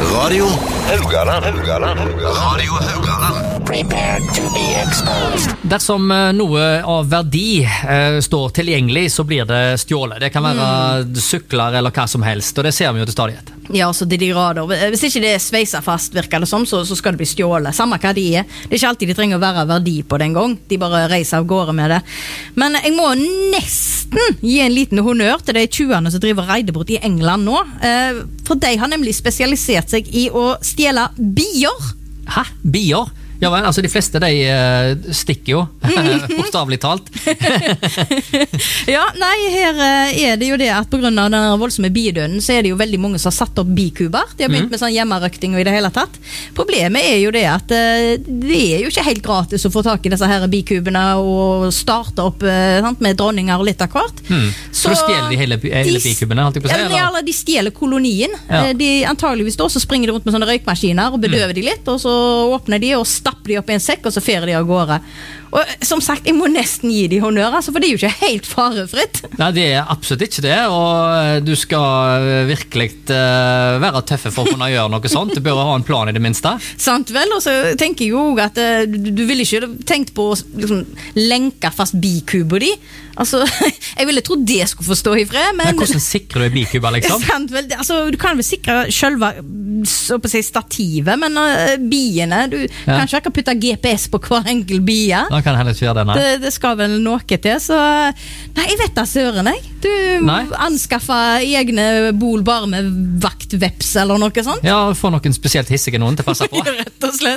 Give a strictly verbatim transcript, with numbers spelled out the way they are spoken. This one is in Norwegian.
Radio Haugaland. Haugaland. Radio Haugaland. Prepare to be exposed. Dersom noe av verdi eh, står tilgjengelig, så blir det stjålet. Det kan være mm. sykler eller hva som helst, og det ser vi jo til stadighet. Ja, så det de rader. Hvis ikke det er sveiset fast, virker det som, så, så skal det bli stjålet. Samme hva de er. Det er ikke alltid de trenger å være verdi på den gang. De bare reiser av gårde med det. Men jeg må nesten gi en liten honnør til de tjuvene som driver reidebort i England nå. Eh, for de har nemlig spesialisert seg i å stjele bier. Hæ? Bier? Ja, men altså de fleste de uh, stikker jo, bokstavelig talt. Ja, nei, her uh, er det jo det at på grunn av den voldsomme biedøden, så er det jo veldig mange som har satt opp bikuber. De har begynt mm. med sånn hjemmerøkting og i det hele tatt. Problemet er jo det at uh, det er jo ikke helt gratis å få tak i disse her bikubene og starte opp uh, sant, med dronninger og litt av hvert. Mm. Så, så stjeler de hele, hele bikubene, alltid på seg? Ja, eller de stjeler kolonien. Ja. Uh, de, antageligvis da så springer de rundt med sånne røykmaskiner og bedøver mm. de litt, og så åpner de og stapper de opp i en sekk, og så ferer de av gårde. Og som sagt, jeg må nesten gi de honnør, altså, for det er jo ikke helt farefritt. Nei, det er absolutt ikke det, og du skal virkelig uh, være tøffe for å kunne gjøre noe sånt. Du bør ha en plan i det minste. Sant vel, og så tenker jeg jo at uh, du, du ville ikke tenkt på å liksom, lenke fast bikuber de. Altså, jeg ville tro det skulle forstå i fred, men... men hvordan sikrer du bikuber, liksom? Sant vel, altså, du kan vel sikre selve så på å si stativet, men uh, biene, du ja. Kanskje ikke putte G P S på hver enkel bie. Da kan heller ikke gjøre det, nei. Det, det skal vel noe til, så... Nei, jeg vet da, søren, jeg. Du nei. Anskaffer egne bol bare med vaktveps eller noe sånt. Ja, få noen spesielt hissige noen til å passe på. Rett og slett.